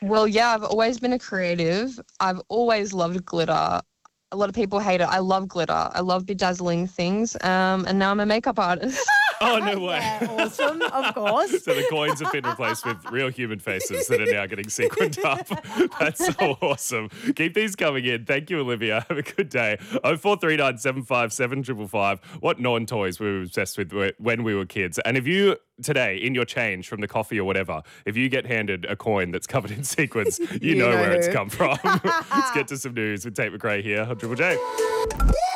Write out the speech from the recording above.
Well, yeah, I've always been a creative. I've always loved glitter. A lot of people hate it. I love glitter. I love bedazzling things. And now I'm a makeup artist. Oh, no way. Yeah, awesome, of course. So the coins have been replaced with real human faces that are now getting sequined up. That's so awesome. Keep these coming in. Thank you, Olivia. Have a good day. 0439 757 555. What non-toys were we obsessed with when we were kids? And if you, today, in your change from the coffee or whatever, if you get handed a coin that's covered in sequins, you know where it's who. come from. Let's get to some news with Tate McRae here on Triple J.